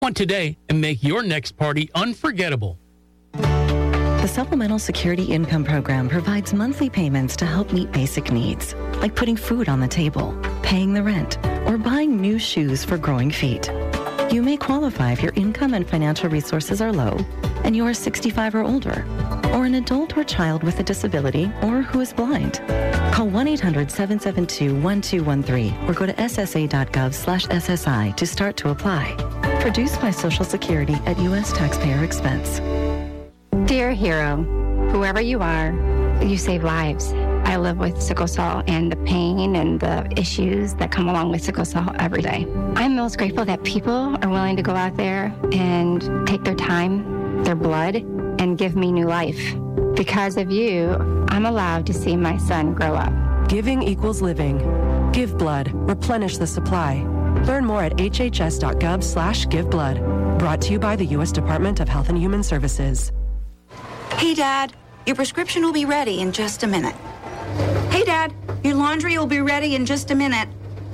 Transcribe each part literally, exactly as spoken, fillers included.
One today and make your next party unforgettable. The Supplemental Security Income Program provides monthly payments to help meet basic needs, like putting food on the table, paying the rent, or buying new shoes for growing feet. You may qualify if your income and financial resources are low and you are sixty-five or older, or an adult or child with a disability or who is blind. Call one eight hundred seven seven two one two one three or go to s s a dot gov slash s s i to start to apply. Produced by Social Security at U S taxpayer expense. Dear hero, whoever you are, you save lives. I live with sickle cell and the pain and the issues that come along with sickle cell every day. I'm most grateful that people are willing to go out there and take their time, their blood, and give me new life. Because of you, I'm allowed to see my son grow up. Giving equals living. Give blood. Replenish the supply. Learn more at h h s dot gov slash give blood. Brought to you by the U S Department of Health and Human Services. Hey, Dad, your prescription will be ready in just a minute. Hey, Dad, your laundry will be ready in just a minute.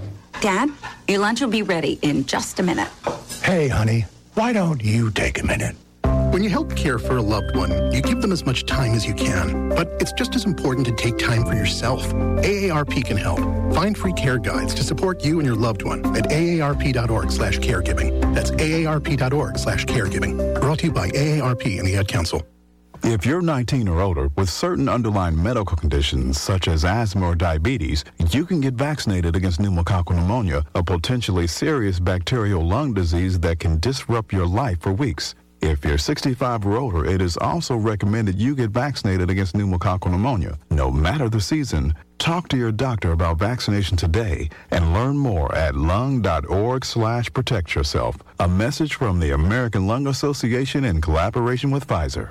Dad, your lunch will be ready in just a minute. Hey, honey, why don't you take a minute? When you help care for a loved one, you give them as much time as you can. But it's just as important to take time for yourself. A A R P can help. Find free care guides to support you and your loved one at A A R P dot org slash caregiving. That's A A R P dot org slash caregiving. Brought to you by A A R P and the Ad Council. If you're nineteen or older with certain underlying medical conditions such as asthma or diabetes, you can get vaccinated against pneumococcal pneumonia, a potentially serious bacterial lung disease that can disrupt your life for weeks. If you're sixty-five or older, it is also recommended you get vaccinated against pneumococcal pneumonia. No matter the season, talk to your doctor about vaccination today and learn more at lung dot org slash protect yourself. A message from the American Lung Association in collaboration with Pfizer.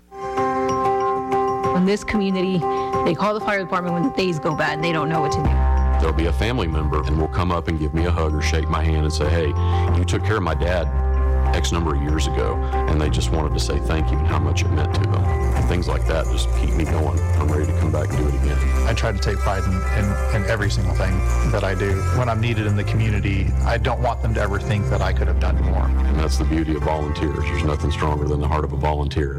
In this community, they call the fire department when the days go bad and they don't know what to do. There'll be a family member and will come up and give me a hug or shake my hand and say, hey, you took care of my dad X number of years ago, and they just wanted to say thank you and how much it meant to them. And things like that just keep me going. I'm ready to come back and do it again. I try to take pride in, in, in every single thing that I do. When I'm needed in the community, I don't want them to ever think that I could have done more. And that's the beauty of volunteers. There's nothing stronger than the heart of a volunteer.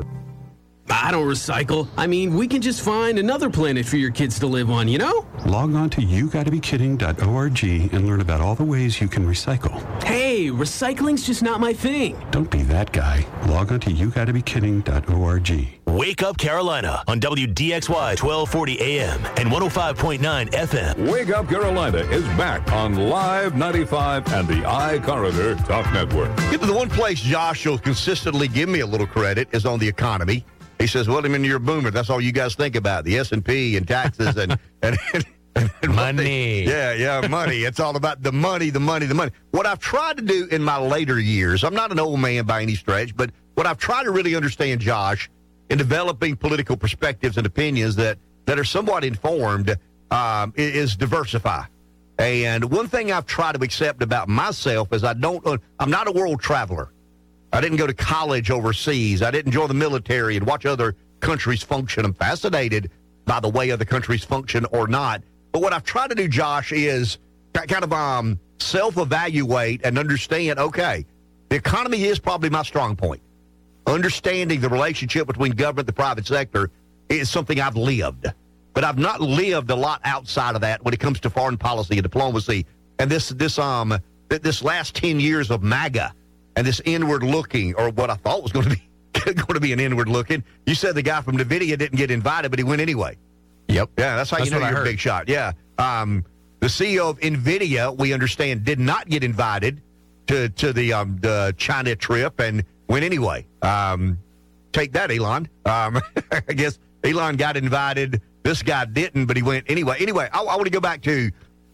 I don't recycle. I mean, we can just find another planet for your kids to live on, you know? Log on to you gotta be kidding dot org and learn about all the ways you can recycle. Hey, recycling's just not my thing. Don't be that guy. Log on to you gotta be kidding dot org. Wake Up Carolina on W D X Y twelve forty A M and one oh five point nine F M. Wake Up Carolina is back on Live ninety-five and the iCorridor Talk Network. Get to the one place Josh will consistently give me a little credit is on the economy. He says, well, I mean, you're a boomer. That's all you guys think about, the S and P and taxes and, and, and, and money. Yeah, yeah, money. It's all about the money, the money, the money. What I've tried to do in my later years, I'm not an old man by any stretch, but what I've tried to really understand, Josh, in developing political perspectives and opinions that, that are somewhat informed um, is diversify. And one thing I've tried to accept about myself is I don't, uh, I'm not a world traveler. I didn't go to college overseas. I didn't join the military and watch other countries function. I'm fascinated by the way other countries function or not. But what I've tried to do, Josh, is kind of um, self-evaluate and understand, okay, the economy is probably my strong point. Understanding the relationship between government and the private sector is something I've lived. But I've not lived a lot outside of that when it comes to foreign policy and diplomacy. And this this um this last ten years of MAGA and this inward looking, or what I thought was going to be going to be an inward looking. You said the guy from NVIDIA didn't get invited, but he went anyway. Yep. Yeah, that's how that's you know you're a big shot. Yeah. Um, the C E O of NVIDIA, we understand, did not get invited to to the um the China trip and went anyway. Um, take that, Elon. Um, I guess Elon got invited. This guy didn't, but he went anyway. Anyway, I, I want to go back to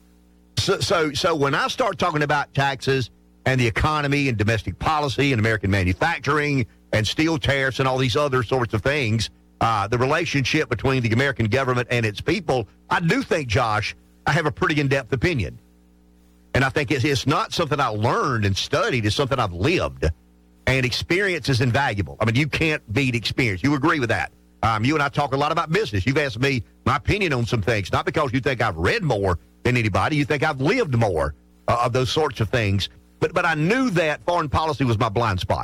so so so when I start talking about taxes and the economy and domestic policy and American manufacturing and steel tariffs and all these other sorts of things, uh, the relationship between the American government and its people, I do think, Josh, I have a pretty in-depth opinion. And I think it's, it's not something I learned and studied. It's something I've lived. And experience is invaluable. I mean, you can't beat experience. You agree with that. Um, you and I talk a lot about business. You've asked me my opinion on some things, not because you think I've read more than anybody. You think I've lived more uh, of those sorts of things. But but I knew that foreign policy was my blind spot.